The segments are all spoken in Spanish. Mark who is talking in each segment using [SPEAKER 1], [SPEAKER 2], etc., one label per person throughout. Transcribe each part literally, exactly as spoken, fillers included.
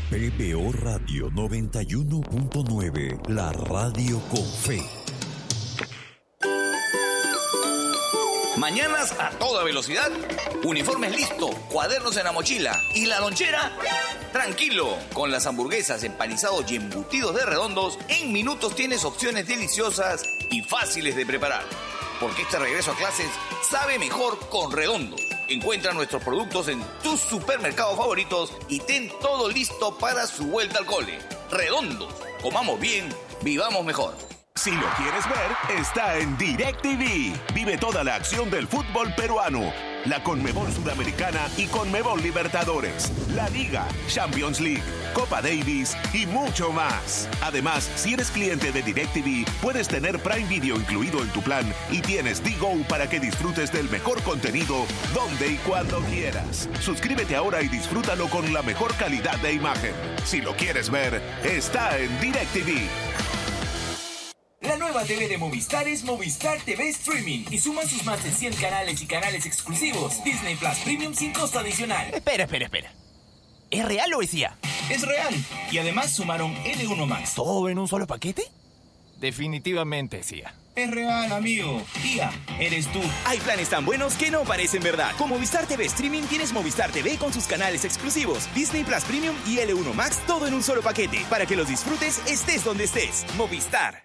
[SPEAKER 1] P B O Radio noventa y uno punto nueve, la radio con fe.
[SPEAKER 2] Mañanas a toda velocidad, uniformes listos, cuadernos en la mochila y la lonchera. Tranquilo, con las hamburguesas, empanizados y embutidos de Redondos, en minutos tienes opciones deliciosas y fáciles de preparar. Porque este regreso a clases sabe mejor con Redondos. Encuentra nuestros productos en tus supermercados favoritos y ten todo listo para su vuelta al cole. Redondos, comamos bien, vivamos mejor.
[SPEAKER 3] Si lo quieres ver, está en DirecTV. Vive toda la acción del fútbol peruano, la Conmebol Sudamericana y Conmebol Libertadores, la Liga, Champions League, Copa Davis y mucho más. Además, si eres cliente de DirecTV, puedes tener Prime Video incluido en tu plan y tienes D-Go para que disfrutes del mejor contenido donde y cuando quieras. Suscríbete ahora y disfrútalo con la mejor calidad de imagen. Si lo quieres ver, está en DirecTV.
[SPEAKER 4] La nueva T V de Movistar es Movistar T V Streaming y suman sus más de cien canales y canales exclusivos. Disney Plus Premium sin costo adicional.
[SPEAKER 5] Espera, espera, espera. ¿Es real o es I A?
[SPEAKER 4] Es real. Y además sumaron L uno Max.
[SPEAKER 5] ¿Todo en un solo paquete? Definitivamente es I A.
[SPEAKER 4] Es real, amigo. I A, eres tú.
[SPEAKER 6] Hay planes tan buenos que no parecen verdad. Con Movistar T V Streaming tienes Movistar T V con sus canales exclusivos, Disney Plus Premium y L uno Max, todo en un solo paquete. Para que los disfrutes estés donde estés. Movistar.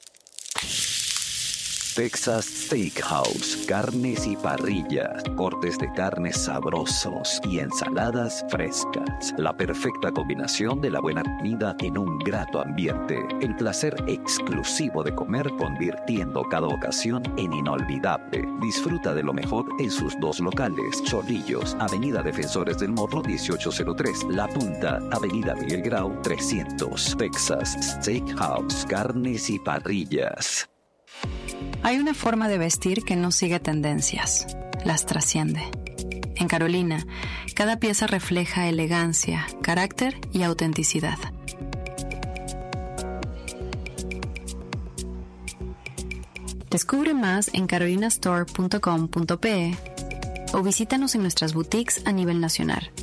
[SPEAKER 7] Texas Steakhouse, carnes y parrillas, cortes de carnes sabrosos y ensaladas frescas. La perfecta combinación de la buena comida en un grato ambiente. El placer exclusivo de comer convirtiendo cada ocasión en inolvidable. Disfruta de lo mejor en sus dos locales. Chorrillos, Avenida Defensores del Morro dieciocho cero tres. La Punta, Avenida Miguel Grau trescientos. Texas Steakhouse, carnes y parrillas.
[SPEAKER 8] Hay una forma de vestir que no sigue tendencias, las trasciende. En Carolina, cada pieza refleja elegancia, carácter y autenticidad. Descubre más en carolina store punto com punto pe o visítanos en nuestras boutiques a nivel nacional.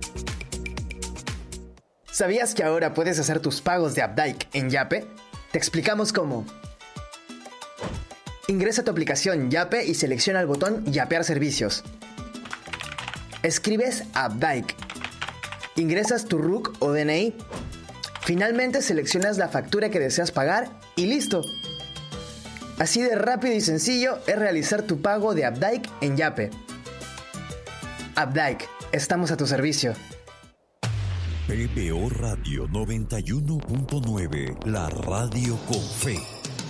[SPEAKER 9] ¿Sabías que ahora puedes hacer tus pagos de Updike en Yape? Te explicamos cómo. Ingresa a tu aplicación Yape y selecciona el botón Yapear servicios. Escribes Updike. Ingresas tu R U C o D N I. Finalmente seleccionas la factura que deseas pagar y listo. Así de rápido y sencillo es realizar tu pago de Updike en Yape. Updike, estamos a tu servicio.
[SPEAKER 1] P B O Radio noventa y uno punto nueve, la radio con fe.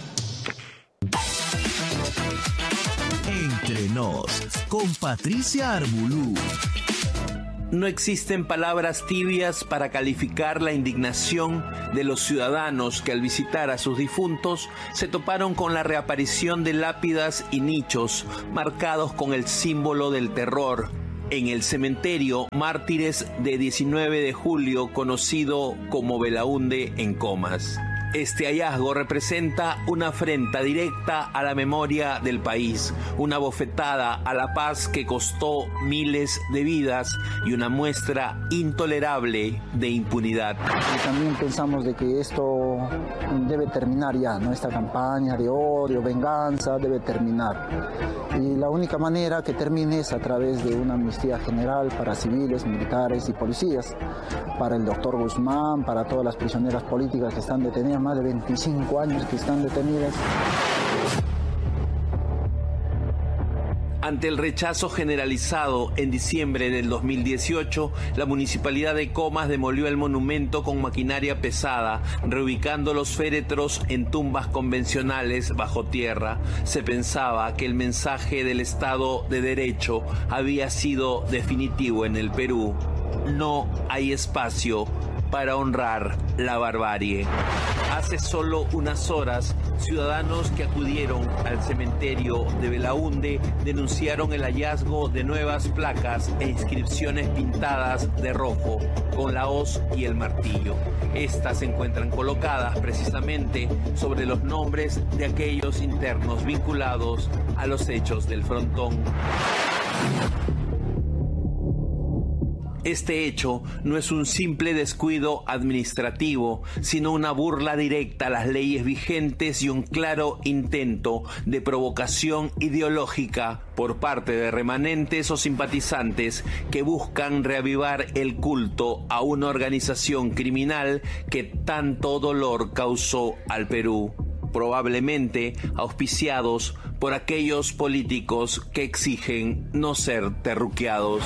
[SPEAKER 10] Entre nos, con Patricia Arbulú.
[SPEAKER 11] No existen palabras tibias para calificar la indignación de los ciudadanos que al visitar a sus difuntos se toparon con la reaparición de lápidas y nichos marcados con el símbolo del terror en el cementerio Mártires de diecinueve de julio, conocido como Belaúnde en Comas. Este hallazgo representa una afrenta directa a la memoria del país, una bofetada a la paz que costó miles de vidas y una muestra intolerable de impunidad.
[SPEAKER 12] Y también pensamos de que esto debe terminar ya, ¿no? Esta campaña de odio, venganza, debe terminar. Y la única manera que termine es a través de una amnistía general para civiles, militares y policías, para el doctor Guzmán, para todas las prisioneras políticas que están detenidas, más de veinticinco años que están detenidas.
[SPEAKER 11] Ante el rechazo generalizado en diciembre del dos mil dieciocho, la Municipalidad de Comas demolió el monumento con maquinaria pesada, reubicando los féretros en tumbas convencionales bajo tierra. Se pensaba que el mensaje del Estado de Derecho había sido definitivo en el Perú. No hay espacio para honrar la barbarie. Hace solo unas horas, ciudadanos que acudieron al cementerio de Belaúnde denunciaron el hallazgo de nuevas placas e inscripciones pintadas de rojo con la hoz y el martillo. Estas se encuentran colocadas precisamente sobre los nombres de aquellos internos vinculados a los hechos del frontón. Este hecho no es un simple descuido administrativo, sino una burla directa a las leyes vigentes y un claro intento de provocación ideológica por parte de remanentes o simpatizantes que buscan reavivar el culto a una organización criminal que tanto dolor causó al Perú, probablemente auspiciados por aquellos políticos que exigen no ser terruqueados.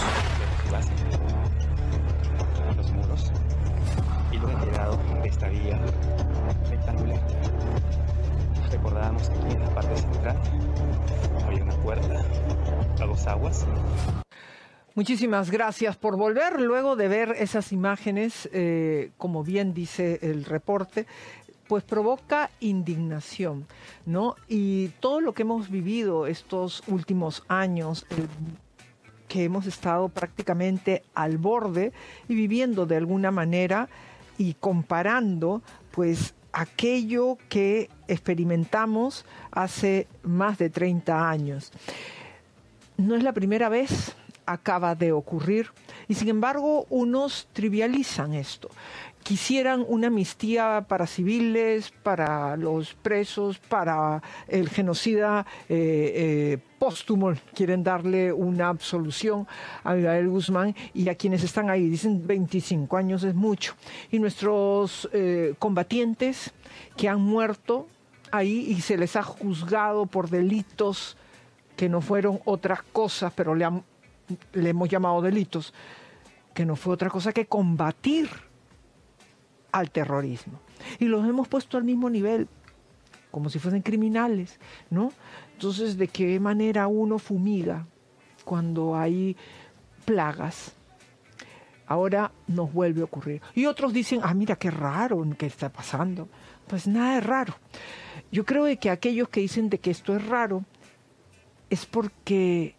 [SPEAKER 13] Los muros y lo enterado de esta vía rectangular. Recordábamos que aquí en la parte central había una puerta a dos aguas.
[SPEAKER 14] Muchísimas gracias por volver. Luego de ver esas imágenes, eh, como bien dice el reporte, pues provoca indignación, ¿no? Y todo lo que hemos vivido estos últimos años, eh, que hemos estado prácticamente al borde y viviendo de alguna manera y comparando, pues, aquello que experimentamos hace más de treinta años. No es la primera vez, acaba de ocurrir, y sin embargo unos trivializan esto. Quisieran una amnistía para civiles, para los presos, para el genocida eh, eh, póstumo, quieren darle una absolución a Abimael Guzmán, y a quienes están ahí dicen veinticinco años es mucho. Y nuestros eh, combatientes que han muerto ahí y se les ha juzgado por delitos que no fueron otras cosas, pero le, han, le hemos llamado delitos, que no fue otra cosa que combatir al terrorismo. Y los hemos puesto al mismo nivel, como si fuesen criminales, ¿no? Entonces, ¿de qué manera uno fumiga cuando hay plagas? Ahora nos vuelve a ocurrir. Y otros dicen, ah, mira, qué raro, ¿qué está pasando? Pues nada es raro. Yo creo que aquellos que dicen de que esto es raro es porque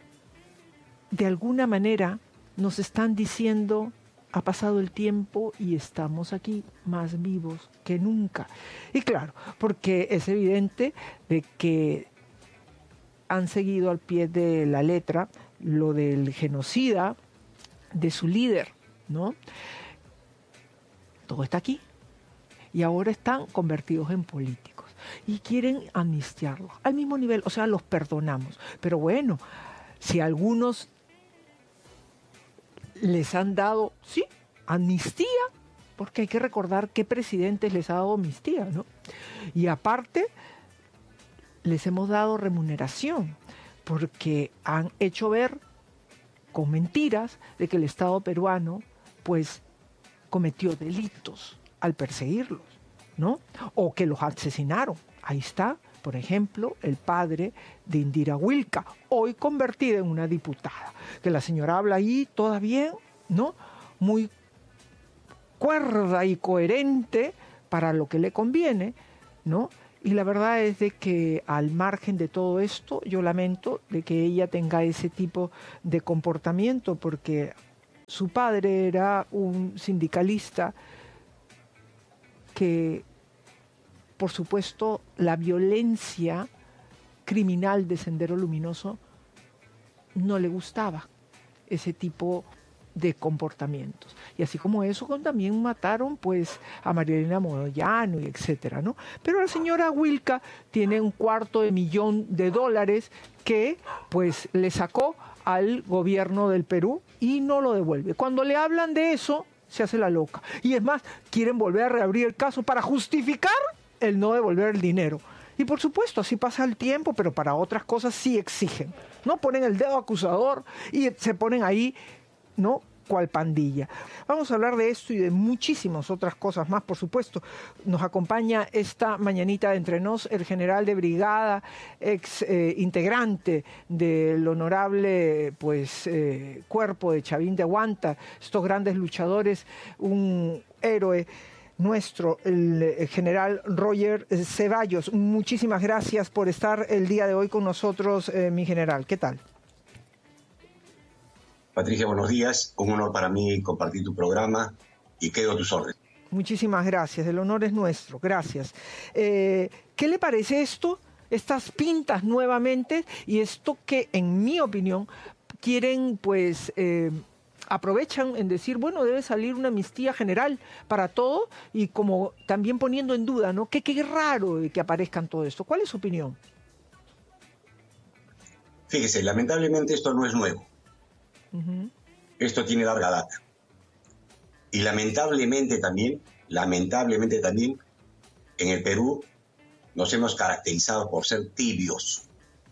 [SPEAKER 14] de alguna manera nos están diciendo: ha pasado el tiempo y estamos aquí más vivos que nunca. Y claro, porque es evidente de que han seguido al pie de la letra lo del genocida de su líder, ¿no? Todo está aquí. Y ahora están convertidos en políticos. Y quieren amnistiarlos al mismo nivel, o sea, los perdonamos. Pero bueno, si algunos les han dado, sí, amnistía, porque hay que recordar qué presidentes les ha dado amnistía, ¿no? Y aparte, les hemos dado remuneración, porque han hecho ver con mentiras de que el Estado peruano, pues, cometió delitos al perseguirlos, ¿no? O que los asesinaron. Ahí está, por ejemplo, el padre de Indira Wilca, hoy convertida en una diputada. Que la señora habla ahí todavía, ¿no? Muy cuerda y coherente para lo que le conviene, ¿no? Y la verdad es de que al margen de todo esto, yo lamento de que ella tenga ese tipo de comportamiento, porque su padre era un sindicalista que, por supuesto, la violencia criminal de Sendero Luminoso no le gustaba, ese tipo de comportamientos. Y así como eso, también mataron pues a María Elena Moyano y etcétera, ¿no? Pero la señora Wilca tiene un cuarto de millón de dólares que pues le sacó al gobierno del Perú y no lo devuelve. Cuando le hablan de eso, se hace la loca. Y es más, quieren volver a reabrir el caso para justificar el no devolver el dinero. Y por supuesto, así pasa el tiempo, pero para otras cosas sí exigen. No ponen el dedo acusador y se ponen ahí, ¿no?, cual pandilla. Vamos a hablar de esto y de muchísimas otras cosas más, por supuesto. Nos acompaña esta mañanita de Entre Nos el general de brigada, ex eh, integrante del honorable pues eh, cuerpo de Chavín de Huanta, estos grandes luchadores, un héroe nuestro, el, el general Roger Ceballos. Muchísimas gracias por estar el día de hoy con nosotros, eh, mi general. ¿Qué tal?
[SPEAKER 15] Patricia, buenos días. Un honor para mí compartir tu programa y quedo a tus órdenes.
[SPEAKER 14] Muchísimas gracias. El honor es nuestro. Gracias. Eh, ¿Qué le parece esto? Estas pintas nuevamente y esto que, en mi opinión, quieren pues eh, aprovechan en decir, bueno, debe salir una amnistía general para todo y como también poniendo en duda, ¿no? Que qué raro que aparezcan todo esto. ¿Cuál es su opinión?
[SPEAKER 15] Fíjese, lamentablemente esto no es nuevo.
[SPEAKER 14] Uh-huh.
[SPEAKER 15] Esto tiene larga data. Y lamentablemente también, lamentablemente también, en el Perú nos hemos caracterizado por ser tibios.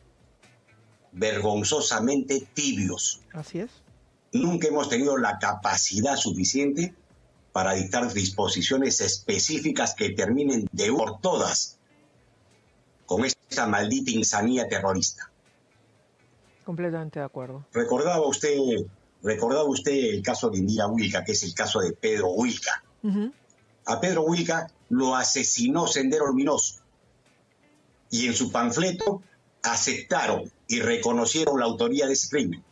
[SPEAKER 15] Vergonzosamente tibios.
[SPEAKER 14] Así es.
[SPEAKER 15] Nunca hemos tenido la capacidad suficiente para dictar disposiciones específicas que terminen de una por todas con esta maldita insanía terrorista.
[SPEAKER 14] Completamente de acuerdo.
[SPEAKER 15] Recordaba usted, recordaba usted el caso de Indira Wilca, que es el caso de Pedro Wilca.
[SPEAKER 14] Uh-huh.
[SPEAKER 15] A Pedro Wilca lo asesinó Sendero Luminoso y en su panfleto aceptaron y reconocieron la autoría de ese crimen.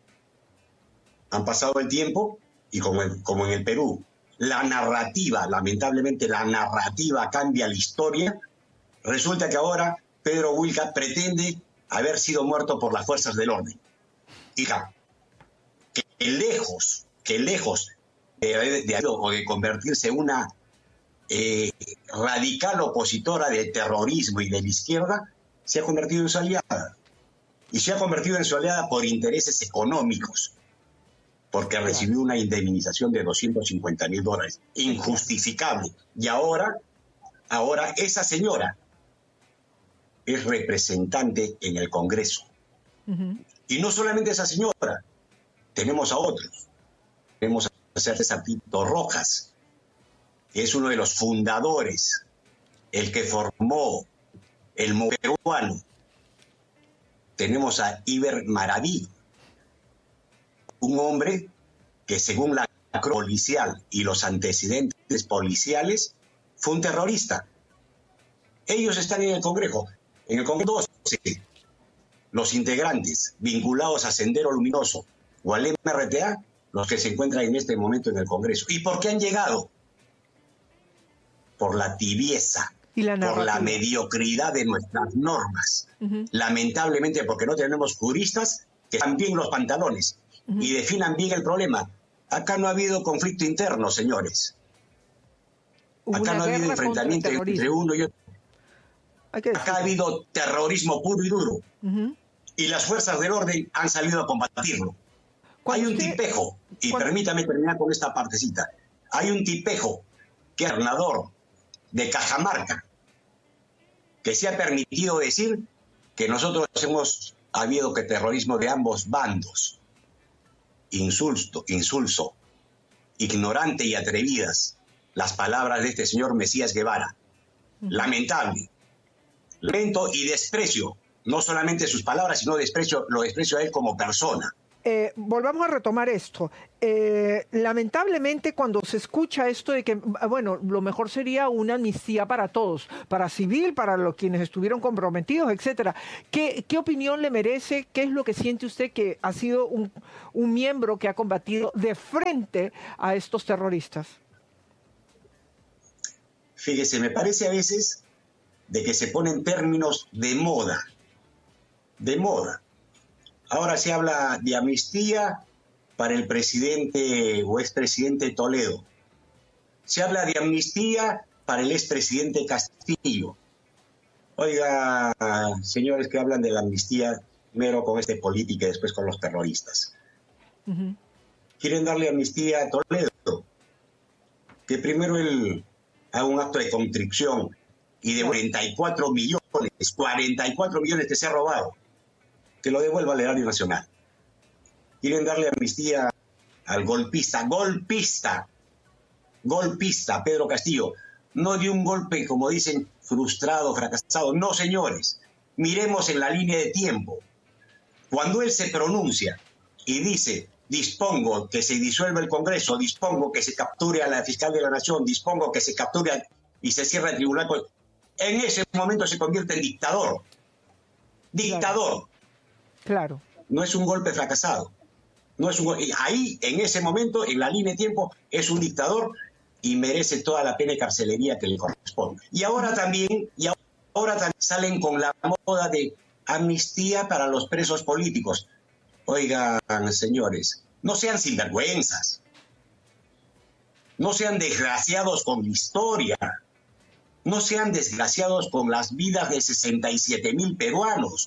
[SPEAKER 15] Han pasado el tiempo y como en, como en el Perú, la narrativa, lamentablemente la narrativa cambia la historia, resulta que ahora Pedro Wilca pretende haber sido muerto por las fuerzas del orden. Hija, que lejos, que lejos de, de, de, o de convertirse en una eh, radical opositora del terrorismo y de la izquierda, se ha convertido en su aliada. Y se ha convertido en su aliada por intereses económicos, porque recibió una indemnización de doscientos cincuenta mil dólares, injustificable. Y ahora, ahora esa señora es representante en el Congreso.
[SPEAKER 14] Uh-huh.
[SPEAKER 15] Y no solamente esa señora, tenemos a otros. Tenemos a César Tito Rojas, que es uno de los fundadores, el que formó el movimiento peruano. Tenemos a Iber Maraví, un hombre que según la policial y los antecedentes policiales fue un terrorista. Ellos están en el Congreso. En el Congreso doce, los integrantes vinculados a Sendero Luminoso o al M R T A, los que se encuentran en este momento en el Congreso. ¿Y por qué han llegado? Por la tibieza,
[SPEAKER 14] ¿Y la
[SPEAKER 15] por la mediocridad de nuestras normas.
[SPEAKER 14] Uh-huh.
[SPEAKER 15] Lamentablemente porque no tenemos juristas que hagan bien los pantalones uh-huh. y definan bien el problema. Acá no ha habido conflicto interno, señores.
[SPEAKER 14] Hubo
[SPEAKER 15] Acá no ha habido enfrentamiento entre uno y otro. Acá ha habido terrorismo puro y duro.
[SPEAKER 14] Uh-huh.
[SPEAKER 15] Y las fuerzas del orden han salido a combatirlo. Hay un
[SPEAKER 14] usted,
[SPEAKER 15] tipejo, y
[SPEAKER 14] cuando...
[SPEAKER 15] permítame terminar con esta partecita. Hay un tipejo que es gobernador de Cajamarca, que se ha permitido decir que nosotros hemos habido que terrorismo de ambos bandos. Insulto, insulso, ignorante y atrevidas las palabras de este señor Mesías Guevara. Uh-huh. Lamentable. Lamento y desprecio, no solamente sus palabras, sino desprecio, lo desprecio a él como persona.
[SPEAKER 14] Eh, volvamos a retomar esto. Eh, lamentablemente, cuando se escucha esto de que, bueno, lo mejor sería una amnistía para todos, para civil, para los quienes estuvieron comprometidos, etcétera. ¿Qué, qué opinión le merece? ¿Qué es lo que siente usted que ha sido un, un miembro que ha combatido de frente a estos terroristas?
[SPEAKER 15] Fíjese, me parece a veces de que se ponen términos de moda, de moda. Ahora se habla de amnistía para el presidente o expresidente Toledo. Se habla de amnistía para el expresidente Castillo. Oiga, señores que hablan de la amnistía, primero con este política y después con los terroristas.
[SPEAKER 14] Uh-huh.
[SPEAKER 15] Quieren darle amnistía a Toledo, que primero él haga un acto de contrición y de cuarenta y cuatro millones, cuarenta y cuatro millones que se ha robado, que lo devuelva al erario nacional. Quieren darle amnistía al golpista, golpista, golpista, Pedro Castillo. No dio un golpe, como dicen, frustrado, fracasado. No, señores, miremos en la línea de tiempo. Cuando él se pronuncia y dice, dispongo que se disuelva el Congreso, dispongo que se capture a la fiscal de la Nación, dispongo que se capture a, y se cierra el tribunal, en ese momento se convierte en dictador. Dictador.
[SPEAKER 14] Claro.
[SPEAKER 15] No es un golpe fracasado. No es un, ahí, en ese momento, en la línea de tiempo, es un dictador y merece toda la pena y carcelería que le corresponde. Y ahora también, y ahora también salen con la moda de amnistía para los presos políticos. Oigan, señores, No sean sinvergüenzas. No sean desgraciados con la historia. No sean desgraciados con las vidas de sesenta y siete mil peruanos.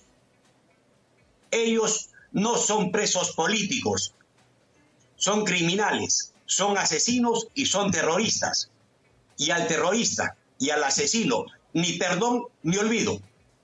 [SPEAKER 15] Ellos no son presos políticos. Son criminales, son asesinos y son terroristas. Y al terrorista y al asesino, ni perdón ni olvido.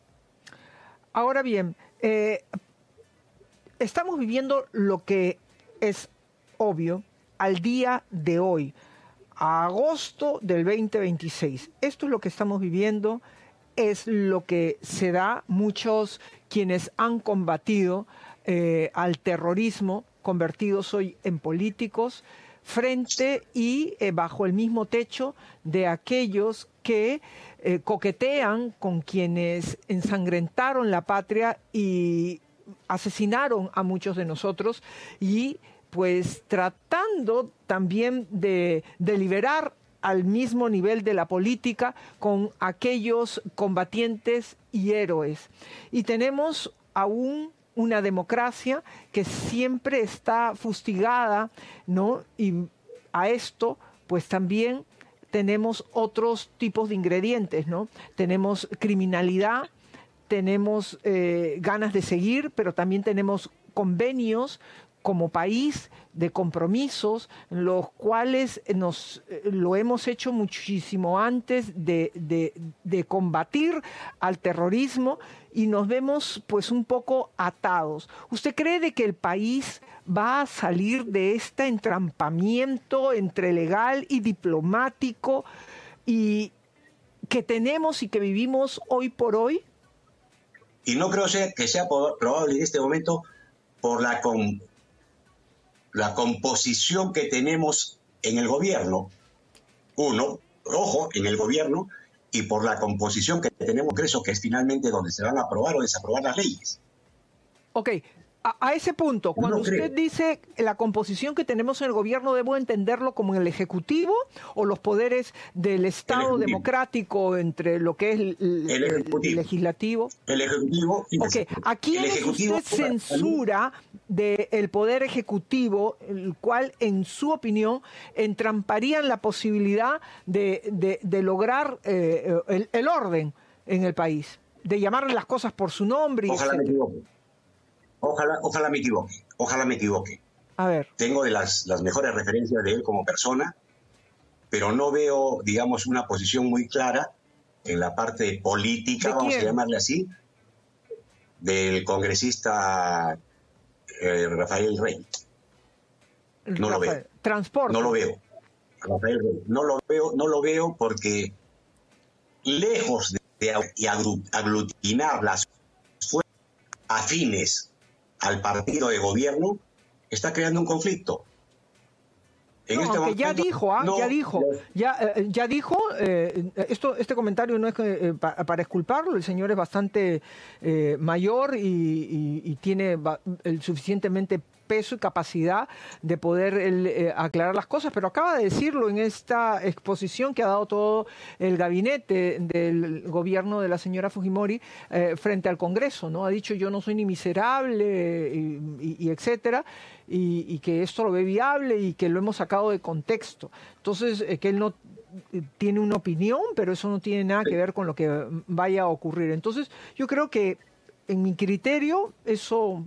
[SPEAKER 14] Ahora bien, eh, estamos viviendo lo que es obvio al día de hoy, a agosto del veinte veintiséis. Esto es lo que estamos viviendo, es lo que se da. Muchos quienes han combatido eh, al terrorismo, convertidos hoy en políticos, frente y eh, bajo el mismo techo de aquellos que eh, coquetean con quienes ensangrentaron la patria y asesinaron a muchos de nosotros, y pues tratando también de, de liberar al mismo nivel de la política con aquellos combatientes y héroes. Y tenemos aún una democracia que siempre está fustigada, ¿no? Y a esto, pues también tenemos otros tipos de ingredientes, ¿no? Tenemos criminalidad, tenemos eh, ganas de seguir, pero también tenemos convenios como país de compromisos, los cuales nos lo hemos hecho muchísimo antes de, de, de combatir al terrorismo, y nos vemos pues un poco atados. ¿Usted cree de que el país va a salir de este entrampamiento entre legal y diplomático y que tenemos y que vivimos hoy por hoy?
[SPEAKER 15] Y no creo que sea probable en este momento por la con la composición que tenemos en el gobierno, uno, ojo, en el gobierno, y por la composición que tenemos en el Congreso, que es finalmente donde se van a aprobar o desaprobar las leyes.
[SPEAKER 14] Ok, a, a ese punto, cuando no usted dice la composición que tenemos en el gobierno, ¿debo entenderlo como en el Ejecutivo o los poderes del Estado democrático entre lo que es el, el, el, ejecutivo. el Legislativo?
[SPEAKER 15] El Ejecutivo.
[SPEAKER 14] Ok, ¿a quién usted censura del Poder Ejecutivo, el cual, en su opinión, entramparían la posibilidad de, de, de lograr eh, el, el orden en el país, de llamarle las cosas por su nombre?
[SPEAKER 15] Ojalá me equivoque. Ojalá, ojalá me equivoque. Ojalá me equivoque.
[SPEAKER 14] A ver.
[SPEAKER 15] Tengo de las, las mejores referencias de él como persona, pero no veo, digamos, una posición muy clara en la parte política, vamos a llamarle así, del congresista eh, Rafael Rey. No
[SPEAKER 14] Rafael.
[SPEAKER 15] lo veo.
[SPEAKER 14] Transporte.
[SPEAKER 15] No lo veo. Rafael Rey. No lo veo, no lo veo porque lejos de, de aglutinar las fuerzas afines al partido de gobierno, está creando un conflicto.
[SPEAKER 14] En no, este aunque momento, ya dijo, ¿ah? no, ya dijo, no. ya, eh, ya dijo, eh, esto, este comentario no es eh, pa, para esculparlo, el señor es bastante eh, mayor y, y, y tiene el suficientemente peso y capacidad de poder el, eh, aclarar las cosas, pero acaba de decirlo en esta exposición que ha dado todo el gabinete del gobierno de la señora Fujimori eh, frente al Congreso, ¿no? Ha dicho: yo no soy ni miserable y, y, y etcétera, y, y que esto lo ve viable y que lo hemos sacado de contexto. Entonces, eh, que él no tiene una opinión, pero eso no tiene nada que ver con lo que vaya a ocurrir. Entonces, yo creo que, en mi criterio, eso...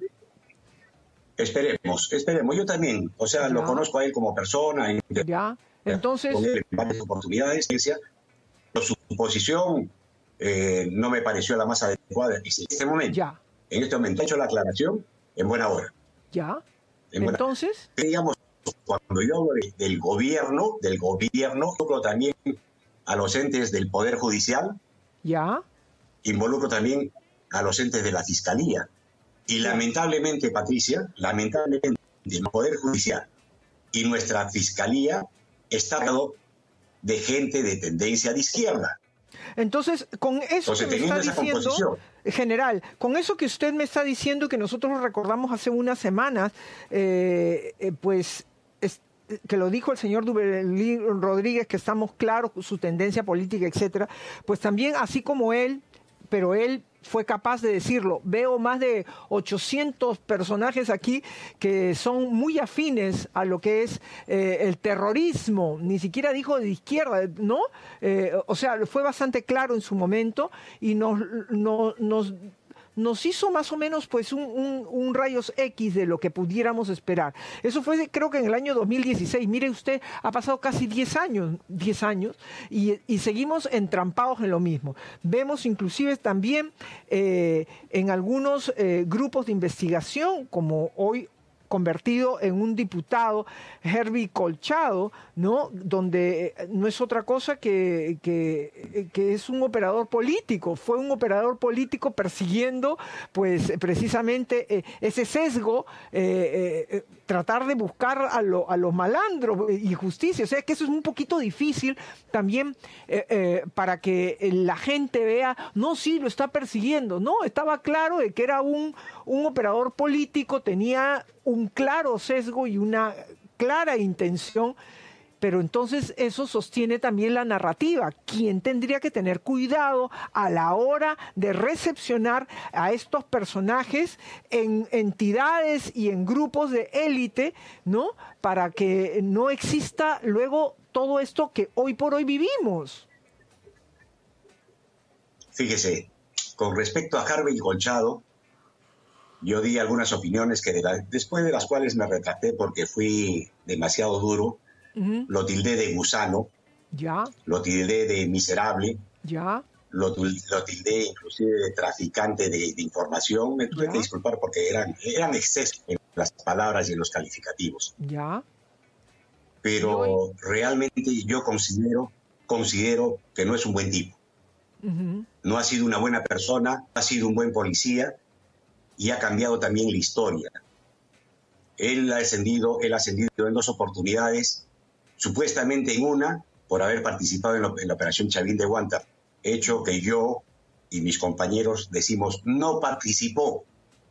[SPEAKER 15] Esperemos, esperemos. Yo también, o sea, ya. Lo conozco a él como persona.
[SPEAKER 14] Ya, entonces...
[SPEAKER 15] Con él en varias oportunidades. Pero su posición eh, no me pareció la más adecuada en este momento.
[SPEAKER 14] Ya.
[SPEAKER 15] En este momento he hecho la aclaración en buena hora.
[SPEAKER 14] Ya,
[SPEAKER 15] en buena
[SPEAKER 14] entonces...
[SPEAKER 15] Hora. Digamos, cuando yo hablo de, del gobierno, del gobierno, involucro también a los entes del Poder Judicial.
[SPEAKER 14] Ya.
[SPEAKER 15] Involucro también a los entes de la Fiscalía. Y lamentablemente, Patricia, lamentablemente el Poder Judicial y nuestra Fiscalía está dado de gente de tendencia de izquierda.
[SPEAKER 14] Entonces, con eso
[SPEAKER 15] Entonces,
[SPEAKER 14] que me está diciendo, general, con eso que usted me está diciendo, que nosotros lo recordamos hace unas semanas, eh, eh, pues... Es, que lo dijo el señor Duverly Rodríguez, que estamos claros su tendencia política, etcétera, pues también, así como él, pero él fue capaz de decirlo. Veo más de ochocientos personajes aquí que son muy afines a lo que es eh, el terrorismo. Ni siquiera dijo de izquierda, ¿no? Eh, o sea, fue bastante claro en su momento y nos... nos, nos nos hizo más o menos pues un, un, un rayos X de lo que pudiéramos esperar. Eso fue creo que en el año dos mil dieciséis. Mire usted, ha pasado casi diez años, diez años y, y seguimos entrampados en lo mismo. Vemos inclusive también eh, en algunos eh, grupos de investigación, como hoy convertido en un diputado, Herbie Colchado, ¿no? Donde no es otra cosa que, que, que es un operador político, fue un operador político persiguiendo pues precisamente eh, ese sesgo, eh, eh, tratar de buscar a, lo, a los malandros y justicia. O sea que eso es un poquito difícil también eh, eh, para que la gente vea, no, sí, lo está persiguiendo. No, estaba claro de que era un, un operador político, tenía un claro sesgo y una clara intención, pero entonces eso sostiene también la narrativa. ¿Quién tendría que tener cuidado a la hora de recepcionar a estos personajes en entidades y en grupos de élite, ¿no? Para que no exista luego todo esto que hoy por hoy vivimos.
[SPEAKER 15] Fíjese, con respecto a Harvey Colchado, yo di algunas opiniones que de la, después de las cuales me retracté porque fui demasiado duro. Uh-huh. Lo tildé de gusano.
[SPEAKER 14] Ya.
[SPEAKER 15] Lo tildé de miserable.
[SPEAKER 14] Ya.
[SPEAKER 15] Lo, lo tildé inclusive de traficante de, de información. Me tuve ya. que disculpar porque eran, eran excesos en las palabras y en los calificativos.
[SPEAKER 14] Ya.
[SPEAKER 15] Pero
[SPEAKER 14] yo...
[SPEAKER 15] realmente yo considero, considero que no es un buen tipo. Uh-huh. No ha sido una buena persona, ha sido un buen policía. Y ha cambiado también la historia. Él ha ascendido, él ha ascendido en dos oportunidades, supuestamente en una, por haber participado en, lo, en la operación Chavín de Huántar, hecho que yo y mis compañeros decimos no participó.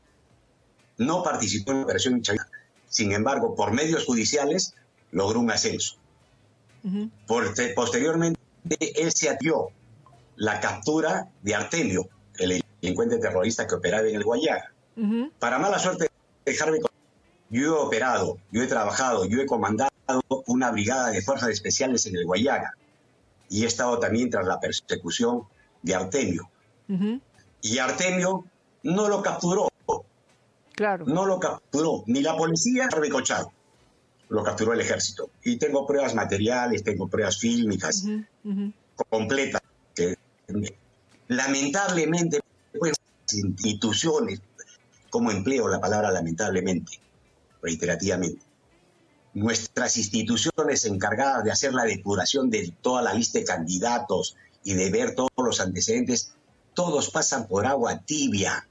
[SPEAKER 15] No participó en la operación Chavín. Sin embargo, por medios judiciales, logró un ascenso. Uh-huh. Por, posteriormente, él se atió la captura de Artemio, el delincuente terrorista que operaba en el Guayaga. Uh-huh. Para mala suerte de Harvey, yo he operado, yo he trabajado, yo he comandado una brigada de fuerzas especiales en el Guayaga y he estado también tras la persecución de Artemio. Uh-huh. Y Artemio no lo capturó.
[SPEAKER 14] Claro.
[SPEAKER 15] No lo capturó ni la policía, Harvey Colchado. Lo capturó el ejército. Y tengo pruebas materiales, tengo pruebas fílmicas uh-huh. Uh-huh. completas. Que, lamentablemente, pues, instituciones, como empleo la palabra lamentablemente, reiterativamente, nuestras instituciones encargadas de hacer la depuración de toda la lista de candidatos y de ver todos los antecedentes, todos pasan por agua tibia.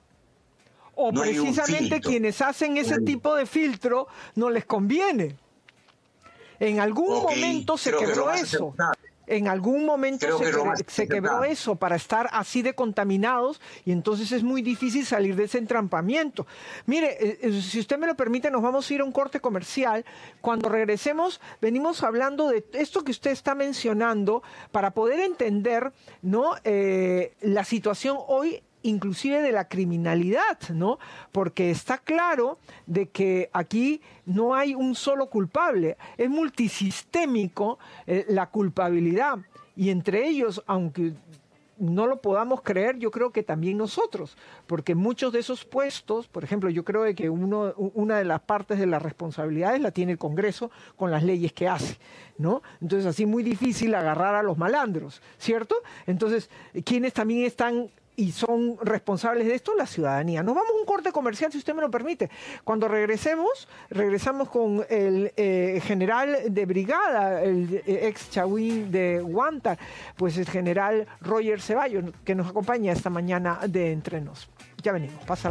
[SPEAKER 14] O no precisamente quienes hacen ese tipo de filtro no les conviene. En algún okay, momento se quebró eso. En algún momento se, que se quebró eso para estar así de contaminados y entonces es muy difícil salir de ese entrampamiento. Mire, eh, si usted me lo permite, nos vamos a ir a un corte comercial. Cuando regresemos, venimos hablando de esto que usted está mencionando para poder entender, ¿no? eh, la situación hoy, inclusive de la criminalidad, ¿no? Porque está claro de que aquí no hay un solo culpable, es multisistémico eh, la culpabilidad y entre ellos, aunque no lo podamos creer, yo creo que también nosotros, porque muchos de esos puestos, por ejemplo, yo creo que uno, una de las partes de las responsabilidades la tiene el Congreso con las leyes que hace, ¿no? Entonces así muy difícil agarrar a los malandros, ¿cierto? Entonces, ¿quiénes también están y son responsables de esto? La ciudadanía. Nos vamos a un corte comercial, si usted me lo permite. Cuando regresemos, regresamos con el eh, general de brigada, el ex Chavín de Huántar, pues el general Roger Ceballos, que nos acompaña esta mañana de Entre Nos. Ya venimos, pásala.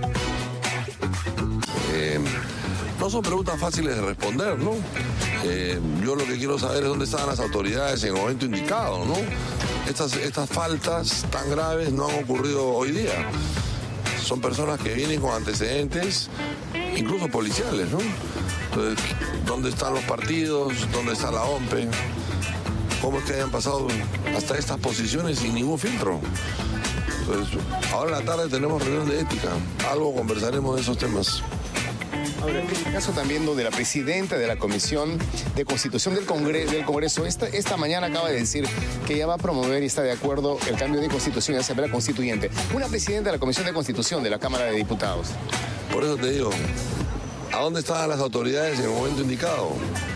[SPEAKER 16] Eh, no son preguntas fáciles de responder, ¿no? Eh, yo lo que quiero saber es dónde estaban las autoridades en el momento indicado, ¿no? Estas, estas faltas tan graves no han ocurrido hoy día. Son personas que vienen con antecedentes, incluso policiales, ¿no? Entonces, ¿dónde están los partidos? ¿Dónde está la O M P E? ¿Cómo es que hayan pasado hasta estas posiciones sin ningún filtro? Entonces, ahora en la tarde tenemos reunión de ética. Algo conversaremos de esos temas.
[SPEAKER 17] Ahora, en el caso también de la presidenta de la Comisión de Constitución del Congreso, del Congreso esta, esta mañana acaba de decir que ella va a promover y está de acuerdo el cambio de constitución y asamblea constituyente. Una presidenta de la Comisión de Constitución de la Cámara de Diputados.
[SPEAKER 16] Por eso te digo, ¿a dónde estaban las autoridades en el momento indicado?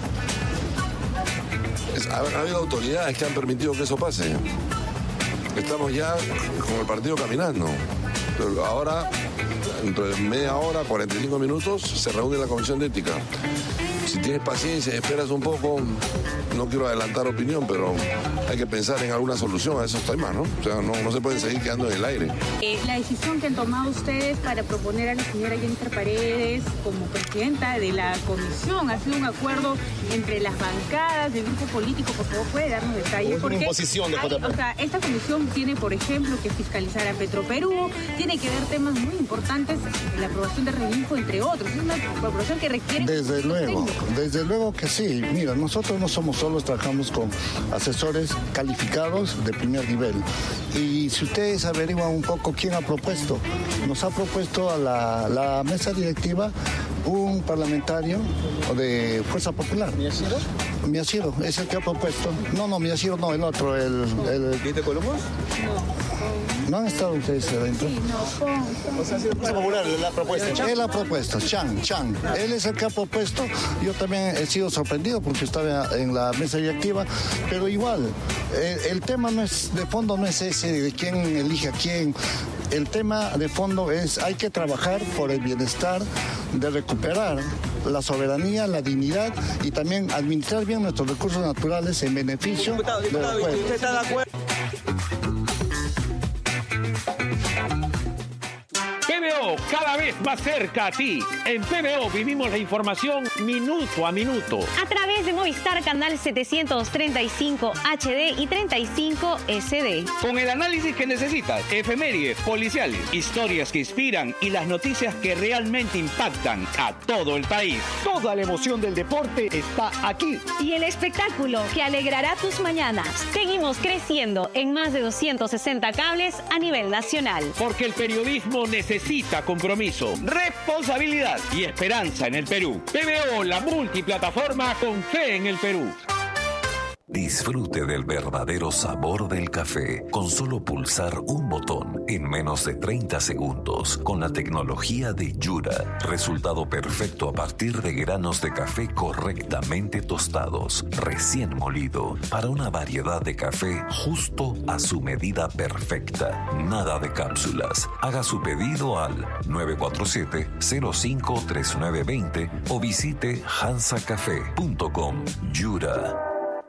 [SPEAKER 16] Es, ha, ha habido autoridades que han permitido que eso pase. Estamos ya con el partido caminando. Pero ahora, dentro de media hora, cuarenta y cinco minutos, se reúne la Comisión de Ética. Si tienes paciencia y esperas un poco, no quiero adelantar opinión, pero hay que pensar en alguna solución a esos temas, ¿no? O sea, no, no se pueden seguir quedando en el aire.
[SPEAKER 18] Eh, la decisión que han tomado ustedes para proponer a la señora Jennifer Paredes como presidenta de la comisión, ¿ha sido un acuerdo entre las bancadas del grupo político? Por favor, ¿puede darnos detalles?
[SPEAKER 17] Es una imposición de
[SPEAKER 18] hay, o sea, esta comisión tiene, por ejemplo, que fiscalizar a Petroperú, tiene que ver temas muy importantes, la aprobación de Relinfo, entre otros. Es una aprobación que requiere...
[SPEAKER 19] Desde luego. Desde luego que sí. Mira, nosotros no somos solos, trabajamos con asesores calificados de primer nivel. Y si ustedes averiguan un poco quién ha propuesto, nos ha propuesto a la, la mesa directiva un parlamentario de Fuerza Popular. ¿Miyashiro? Miyashiro, es el que ha propuesto. No, no, Miyashiro no, el otro, el... el...
[SPEAKER 17] ¿Diente Colomos?
[SPEAKER 19] No. ¿No han estado ustedes adentro?
[SPEAKER 18] Sí, no, con...
[SPEAKER 17] O sea, ha sido Fuerza Popular, él ha propuesto.
[SPEAKER 19] Él ha propuesto, Chan, Chan. Él es el que ha propuesto. Yo también he sido sorprendido porque estaba en la mesa directiva, pero igual, el, el tema no es, de fondo no es ese de quién elige a quién. El tema de fondo es hay que trabajar por el bienestar de recuperar la soberanía, la dignidad y también administrar bien nuestros recursos naturales en beneficio
[SPEAKER 17] diputado, diputado,
[SPEAKER 19] de los pueblos.
[SPEAKER 17] ¿Usted está de acuerdo?
[SPEAKER 20] P B O, cada vez más cerca a ti. En P B O vivimos la información minuto a minuto.
[SPEAKER 21] A través de Movistar Canal setecientos treinta y cinco H D y treinta y cinco S D.
[SPEAKER 20] Con el análisis que necesitas, efemérides, policiales, historias que inspiran y las noticias que realmente impactan a todo el país. Toda la emoción del deporte está aquí.
[SPEAKER 21] Y el espectáculo que alegrará tus mañanas. Seguimos creciendo en más de doscientos sesenta cables a nivel nacional.
[SPEAKER 20] Porque el periodismo necesita compromiso, responsabilidad y esperanza en el Perú. P B O, la multiplataforma con fe en el Perú.
[SPEAKER 1] Disfrute del verdadero sabor del café con solo pulsar un botón en menos de treinta segundos con la tecnología de Yura. Resultado perfecto a partir de granos de café correctamente tostados, recién molido, para una variedad de café justo a su medida perfecta. Nada de cápsulas. Haga su pedido al nueve cuatro siete, cero cinco tres nueve dos cero o visite hansa café punto com. Yura.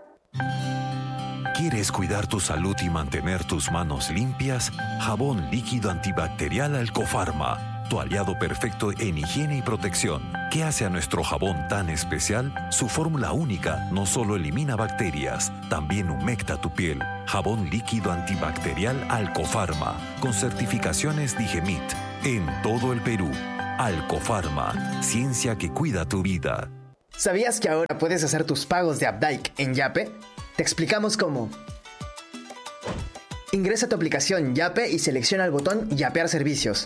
[SPEAKER 1] ¿Quieres cuidar tu salud y mantener tus manos limpias? Jabón líquido antibacterial Alcofarma, tu aliado perfecto en higiene y protección. ¿Qué hace a nuestro jabón tan especial? Su fórmula única no solo elimina bacterias, también humecta tu piel. Jabón líquido antibacterial Alcofarma, con certificaciones Digemit, en todo el Perú. Alcofarma, ciencia que cuida tu vida.
[SPEAKER 9] ¿Sabías que ahora puedes hacer tus pagos de Updike en Yape? Te explicamos cómo. Ingresa a tu aplicación Yape y selecciona el botón Yapear servicios.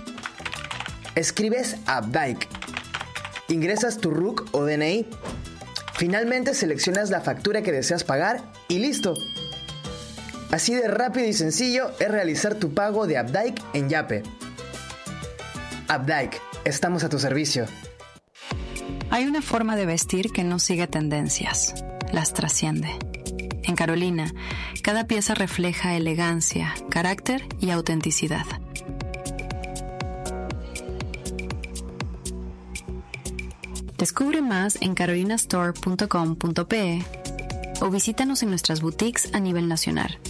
[SPEAKER 9] Escribes Updike. Ingresas tu R U C o D N I. Finalmente seleccionas la factura que deseas pagar y listo. Así de rápido y sencillo es realizar tu pago de Updike en Yape. Updike, estamos a tu servicio.
[SPEAKER 8] Hay una forma de vestir que no sigue tendencias, las trasciende. En Carolina, cada pieza refleja elegancia, carácter y autenticidad. Descubre más en carolina store punto com punto pe o visítanos en nuestras boutiques a nivel nacional.